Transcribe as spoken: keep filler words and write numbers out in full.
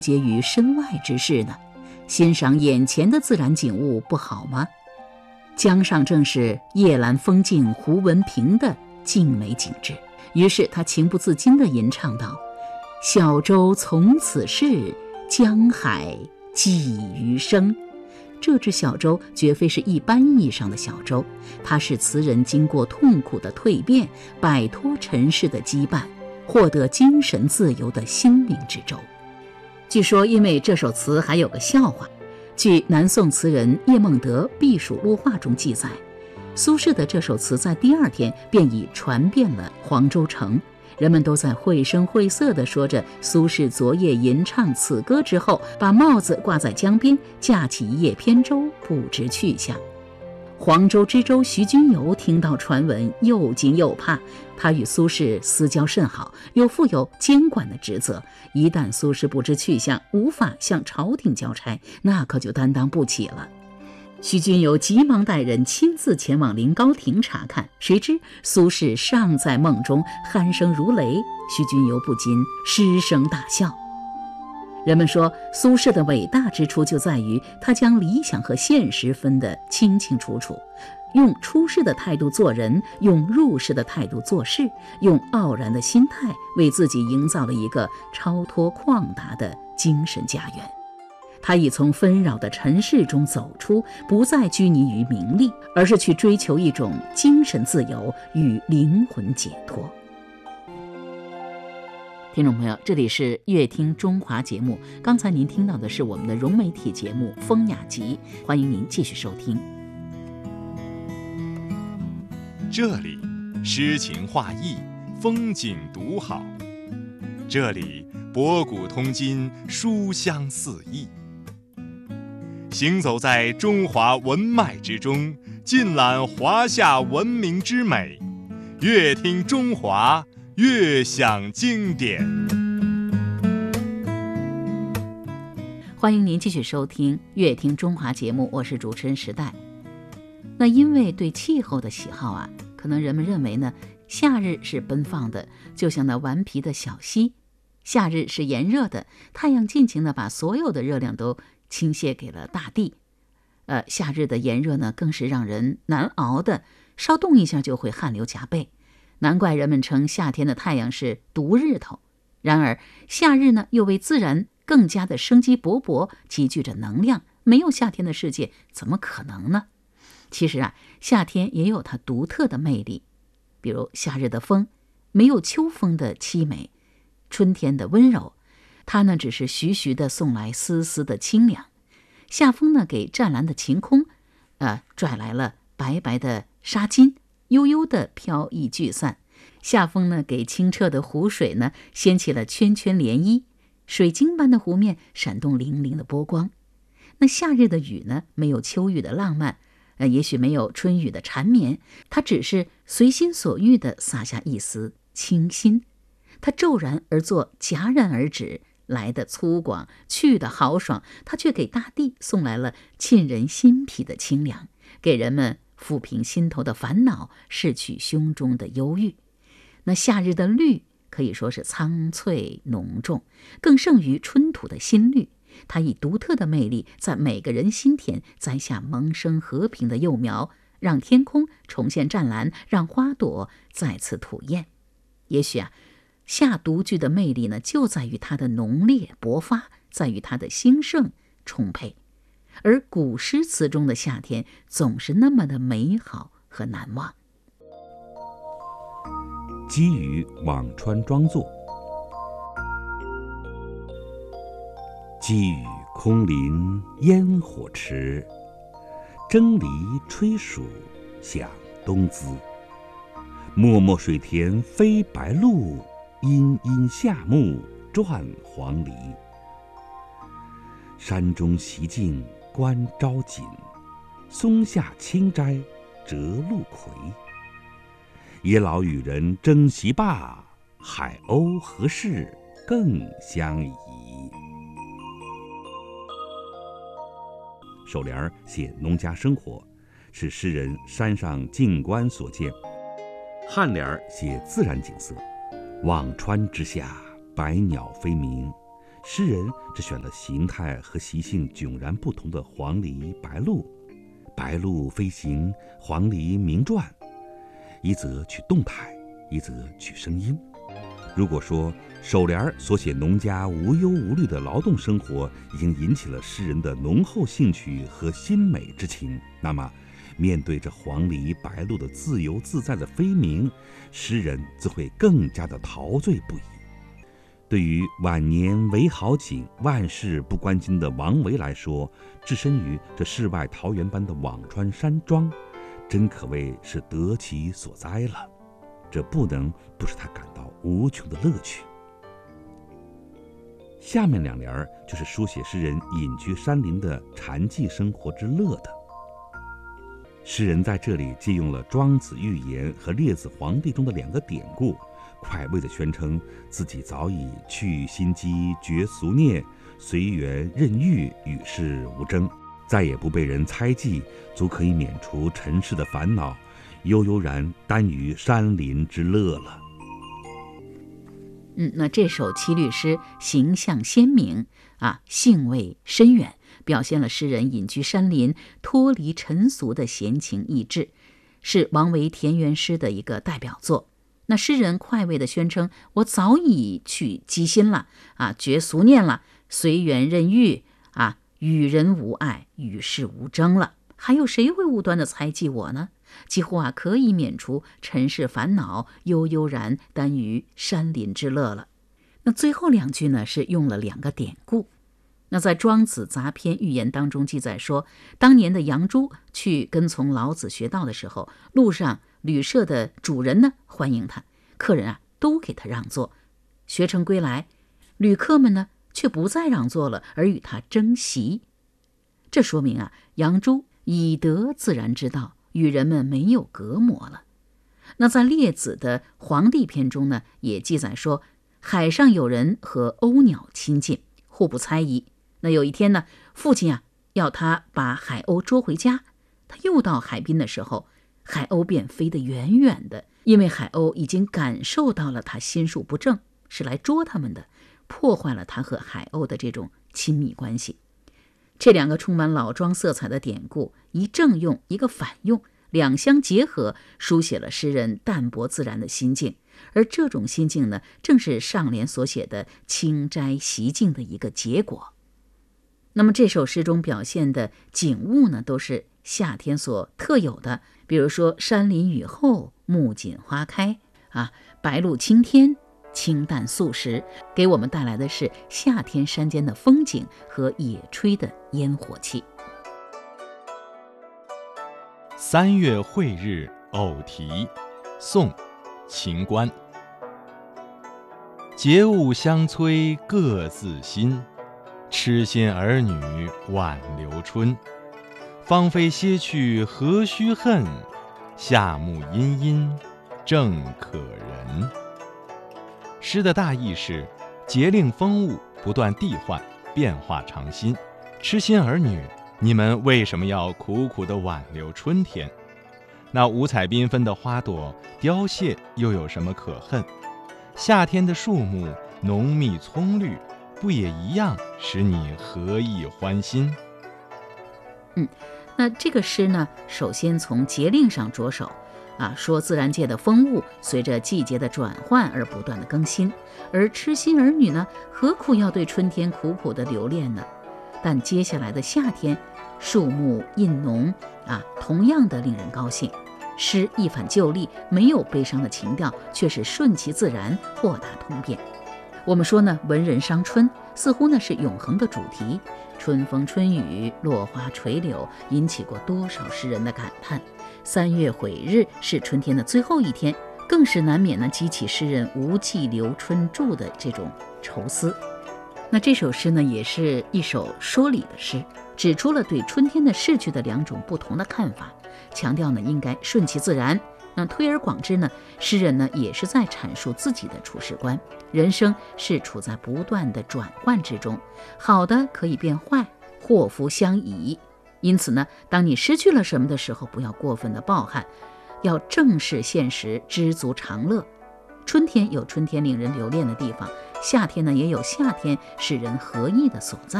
结于身外之事呢？欣赏眼前的自然景物不好吗？江上正是夜阑风静胡文平的静美景致，于是他情不自禁地吟唱道：小舟从此逝，江海寄余生。这只小舟绝非是一般意义上的小舟，它是词人经过痛苦的蜕变，摆脱尘世的羁绊，获得精神自由的心灵之舟。据说因为这首词还有个笑话，据南宋词人叶梦得《避暑录话》中记载，苏轼的这首词在第二天便已传遍了黄州城，人们都在绘声绘色地说着苏轼昨夜吟唱此歌之后，把帽子挂在江边，架起一叶扁舟，不知去向。黄州知州徐君游听到传闻，又惊又怕。他与苏轼私交甚好，又负有监管的职责，一旦苏轼不知去向，无法向朝廷交差，那可就担当不起了。徐君游急忙带人亲自前往临高亭查看，谁知苏轼尚在梦中，鼾声如雷，徐君游不禁失声大笑。人们说，苏轼的伟大之处就在于他将理想和现实分得清清楚楚，用出世的态度做人，用入世的态度做事，用傲然的心态为自己营造了一个超脱旷达的精神家园。他已从纷扰的尘世中走出，不再拘泥于名利，而是去追求一种精神自由与灵魂解脱。听众朋友，这里是乐听中华节目，刚才您听到的是我们的融媒体节目《风雅集》，欢迎您继续收听。 这里诗情画意，风景独好，这里博古通今，书香四溢。行走在中华文脉之中，尽览华夏文明之美，乐听中华，乐享经典。 欢迎您继续收听乐听中华节目，我是主持人时代。那因为对气候的喜好啊，可能人们认为呢，夏日是奔放的，就像那顽皮的小溪；夏日是炎热的，太阳尽情地把所有的热量都倾泻给了大地。呃，夏日的炎热呢，更是让人难熬的，稍动一下就会汗流浃背。难怪人们称夏天的太阳是毒日头。然而夏日呢，又为自然更加的生机勃勃，集聚着能量，没有夏天的世界怎么可能呢？其实啊，夏天也有它独特的魅力，比如夏日的风没有秋风的凄美，春天的温柔，它呢只是徐徐地送来丝丝的清凉。夏风呢给湛蓝的晴空呃，拽来了白白的纱巾，悠悠地飘逸聚散。夏风呢给清澈的湖水呢掀起了圈圈涟漪，水晶般的湖面闪动粼粼的波光。那夏日的雨呢，没有秋雨的浪漫，呃，也许没有春雨的缠绵，它只是随心所欲地洒下一丝清新。它骤然而作，戛然而止，来的粗犷，去的豪爽，它却给大地送来了沁人心脾的清凉，给人们抚平心头的烦恼，拭去胸中的忧郁。那夏日的绿可以说是苍翠浓重，更胜于春土的新绿。它以独特的魅力，在每个人心田栽下萌生和平的幼苗，让天空重现湛蓝，让花朵再次吐艳。也许啊，夏独具的魅力呢，就在于它的浓烈勃发，在于它的兴盛充沛。而古诗词中的夏天总是那么的美好和难忘。 基于辋川庄作。积雨空林烟火迟，蒸藜炊黍响东滋。漠漠水田飞白鹭，阴阴夏木转黄鹂。山中习静观朝锦，松下清斋折露葵。野老与人争席罢，海鸥何事更相宜。首联写农家生活，是诗人山上静观所见；颔联写自然景色，辋川之下，百鸟飞鸣， 诗人只选了形态和习性迥然不同的黄鹂、白鹭。白鹭飞行，黄鹂鸣啭，一则取动态，一则取声音。如果说首联所写农家无忧无虑的劳动生活已经引起了诗人的浓厚兴趣和心美之情，那么面对着黄鹂白鹭的自由自在的飞鸣，诗人自会更加的陶醉不已。对于晚年唯好景、万事不关心的王维来说，置身于这世外桃源般的辋川山庄，真可谓是得其所哉了。这不能不使他感到无穷的乐趣。下面两联就是书写诗人隐居山林的禅寂生活之乐的。诗人在这里借用了庄子寓言和列子皇帝中的两个典故，快慰地宣称自己早已去心机，绝俗孽，随缘任欲，与世无争，再也不被人猜忌，足可以免除尘世的烦恼，悠悠然耽于山林之乐了。 嗯，那这首七律诗形象鲜明啊，兴味深远，表现了诗人隐居山林、脱离尘俗的闲情逸致，是王维田园诗的一个代表作。那诗人快慰地宣称，我早已去机心了啊，绝俗念了，随缘任欲啊，与人无碍，与世无争了，还有谁会无端地猜忌我呢？几乎啊可以免除尘世烦恼，悠悠然耽于山林之乐了。那最后两句呢，是用了两个典故。那在庄子杂篇寓言当中记载说，当年的杨朱去跟从老子学道的时候，路上旅社的主人呢欢迎他，客人啊都给他让座，学成归来，旅客们呢却不再让座了，而与他争席。这说明啊，杨朱以德自然之道，与人们没有隔膜了。那在列子的黄帝篇中呢，也记载说，海上有人和鸥鸟亲近，互不猜疑。那有一天呢，父亲啊要他把海鸥捉回家，他又到海滨的时候，海鸥便飞得远远的，因为海鸥已经感受到了他心术不正，是来捉他们的，破坏了他和海鸥的这种亲密关系。这两个充满老庄色彩的典故，一正用一个反用，两相结合，书写了诗人淡泊自然的心境。而这种心境呢，正是上联所写的清斋习静的一个结果。那么这首诗中表现的景物呢，都是夏天所特有的，比如说山林雨后，木槿花开啊，白露青天，清淡素食，给我们带来的是夏天山间的风景和野炊的烟火气。 三月晦日偶题，宋，秦观。节物相催各自新，痴心儿女晚留春。芳菲歇去何须恨，夏木阴阴正可人。诗的大意是，节令风物不断递换，变化常新。痴心儿女，你们为什么要苦苦地挽留春天？那五彩缤纷的花朵凋谢，又有什么可恨？夏天的树木浓密葱绿，不也一样使你何意欢心？ 嗯，那这个诗呢，首先从节令上着手啊，说自然界的风物随着季节的转换而不断的更新，而痴心儿女呢，何苦要对春天苦苦的留恋呢？但接下来的夏天，树木印浓啊，同样的令人高兴。诗一反旧例，没有悲伤的情调，却是顺其自然，豁达通变。我们说呢，文人伤春，似乎呢是永恒的主题。春风春雨，落花垂柳，引起过多少诗人的感叹。三月晦日是春天的最后一天，更是难免呢激起诗人无计留春住的这种愁思。那这首诗呢，也是一首说理的诗，指出了对春天的逝去的两种不同的看法，强调呢应该顺其自然。那推而广之呢，诗人呢也是在阐述自己的处世观。人生是处在不断的转换之中，好的可以变坏，祸福相倚。因此呢，当你失去了什么的时候，不要过分的抱憾，要正视现实，知足常乐。春天有春天令人留恋的地方， 夏天呢也有夏天使人合意的所在。